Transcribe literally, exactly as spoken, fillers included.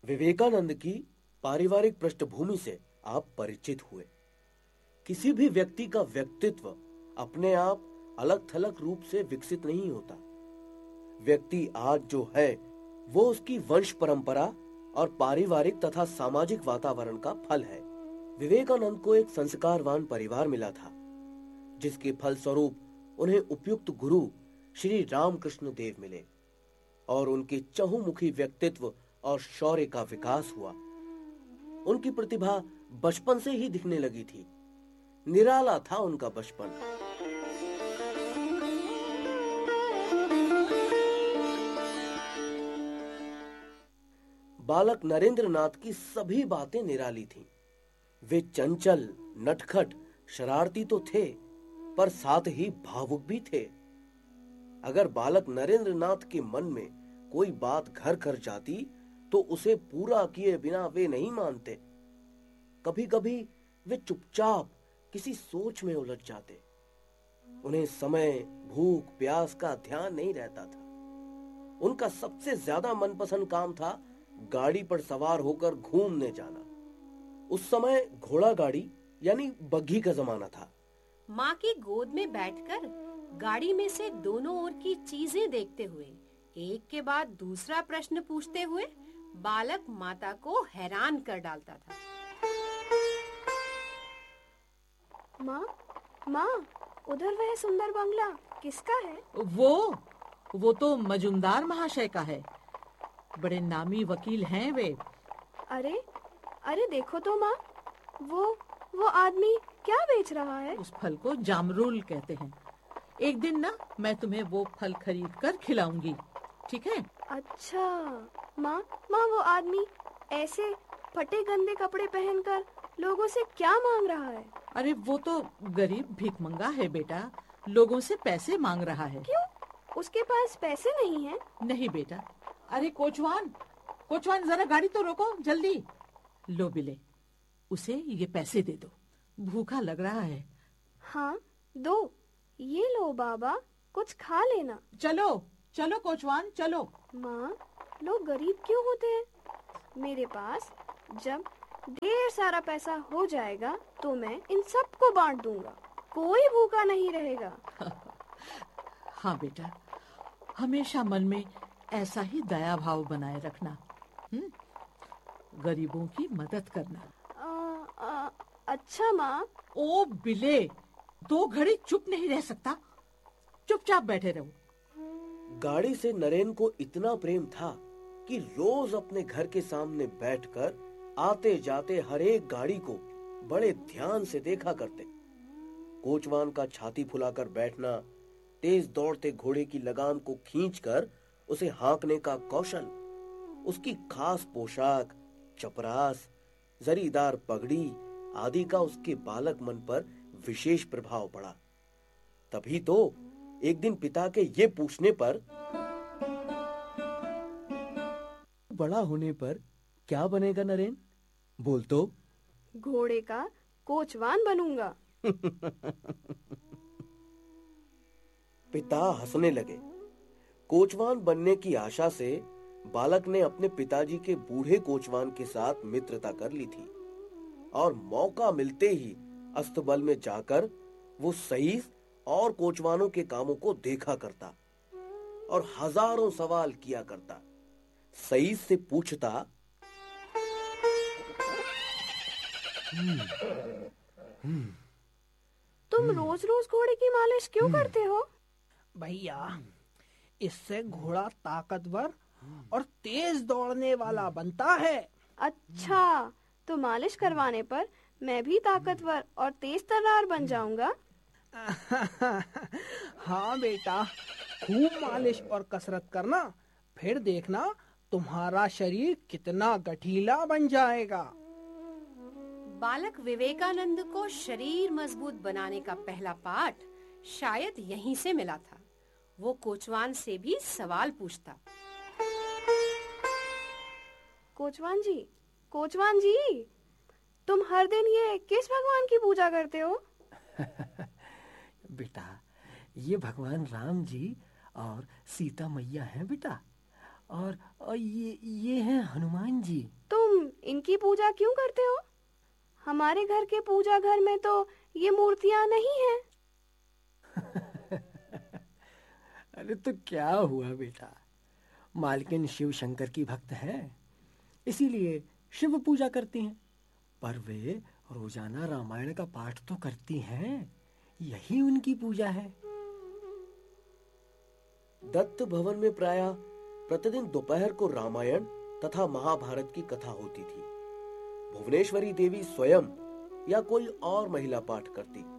विवेकानंद की पारिवारिक पृष्ठभूमि से आप परिचित हुए। किसी भी व्यक्ति का व्यक्तित्व अपने आप अलग थलग रूप से विकसित नहीं होता। व्यक्ति आज जो है वो उसकी वंश परंपरा और पारिवारिक तथा सामाजिक वातावरण का फल है। विवेकानंद को एक संस्कारवान परिवार मिला था, जिसके फलस्वरूप उन्हें उपयुक्त गुरु श्री रामकृष्ण देव मिले और उनके चहुमुखी व्यक्तित्व और शौर्य का विकास हुआ। उनकी प्रतिभा बचपन से ही दिखने लगी थी। निराला था उनका बचपन। बालक नरेंद्रनाथ की सभी बातें निराली थीं। वे चंचल, नटखट, शरारती तो थे, पर साथ ही भावुक भी थे। अगर बालक नरेंद्रनाथ के मन में कोई बात घर कर जाती तो उसे पूरा किए बिना वे नहीं मानते। कभी कभी वे चुपचाप किसी सोच में उलझ जाते। उन्हें समय, भूख, प्यास का ध्यान नहीं रहता था। उनका सबसे ज्यादा मनपसंद काम था गाड़ी पर सवार होकर घूमने जाना। उस समय घोड़ा गाड़ी यानी बग्घी का जमाना था। माँ की गोद में बैठकर गाड़ी में से दोनों ओर की चीजें देखते हुए एक के बाद दूसरा प्रश्न पूछते हुए बालक माता को हैरान कर डालता था। माँ, माँ, उधर वह सुंदर बंगला किसका है? वो वो तो मजूमदार महाशय का है। बड़े नामी वकील हैं वे। अरे अरे देखो तो माँ, वो वो आदमी क्या बेच रहा है? उस फल को जामरूल कहते हैं। एक दिन ना मैं तुम्हें वो फल खरीद कर खिलाऊंगी, ठीक है? अच्छा माँ, माँ वो आदमी ऐसे फटे गंदे कपड़े पहनकर लोगों से क्या मांग रहा है? अरे वो तो गरीब भीखमंगा है बेटा, लोगों से पैसे मांग रहा है। क्यों? उसके पास पैसे नहीं हैं? नहीं बेटा। अरे कोचवान, कोचवान जरा गाड़ी तो रोको जल्दी। लो बिले, उसे ये पैसे दे दो, भूखा लग रहा है। हाँ दो, ये लो बाबा, कुछ खा लेना। चलो चलो कोचवान चलो। माँ, लोग गरीब क्यों होते हैं? मेरे पास जब ढेर सारा पैसा हो जाएगा तो मैं इन सबको बांट दूंगा, कोई भूखा नहीं रहेगा। हाँ बेटा, हमेशा मन में ऐसा ही दया भाव बनाए रखना। हुँ? गरीबों की मदद करना। आ, आ, अच्छा माँ। ओ बिले, दो घड़ी चुप नहीं रह सकता, चुपचाप बैठे रहो। गाड़ी से नरेन को इतना प्रेम था कि रोज अपने घर के सामने बैठकर आते जाते हर एक गाड़ी को बड़े ध्यान से देखा करते। कोचवान का छाती फुलाकर बैठना, तेज दौड़ते घोड़े की लगाम को खींचकर उसे हाँकने का कौशल, उसकी खास पोशाक, चपरास, जरीदार पगड़ी आदि का उसके बालक मन पर विशेष प्रभाव पड़ा। तभी तो एक दिन पिता के ये पूछने पर, बड़ा होने पर क्या बनेगा नरेन? बोल तो। घोड़े का कोचवान बनूंगा। पिता हंसने लगे। कोचवान बनने की आशा से बालक ने अपने पिताजी के बूढ़े कोचवान के साथ मित्रता कर ली थी और मौका मिलते ही अस्तबल में जाकर वो सईस और कोचवानों के कामों को देखा करता और हजारों सवाल किया करता। सईस से पूछता, तुम रोज रोज घोड़े की मालिश क्यों करते हो? भैया, इससे घोड़ा ताकतवर और तेज दौड़ने वाला बनता है। अच्छा, तो मालिश करवाने पर मैं भी ताकतवर और तेज तर्रार बन जाऊंगा। हाँ बेटा, खूब मालिश और कसरत करना, फिर देखना तुम्हारा शरीर कितना गठीला बन जाएगा। बालक विवेकानंद को शरीर मजबूत बनाने का पहला पाठ शायद यहीं से मिला था। वो कोचवान से भी सवाल पूछता। कोचवान जी, कोचवान जी, तुम हर दिन ये किस भगवान की पूजा करते हो? बेटा, ये भगवान राम जी और सीता मैया हैं बेटा, और, और ये ये हैं हनुमान जी। इनकी पूजा क्यों करते हो? हमारे घर के पूजा घर में तो ये मूर्तियां नहीं हैं। अरे तो क्या हुआ बेटा, मालकिन शिव शंकर की भक्त है, इसीलिए शिव पूजा करती हैं। पर वे रोजाना रामायण का पाठ तो करती हैं, यही उनकी पूजा है। दत्त भवन में प्रायः प्रतिदिन दोपहर को रामायण तथा महाभारत की कथा होती थी। भुवनेश्वरी देवी स्वयं या कोई और महिला पाठ करती।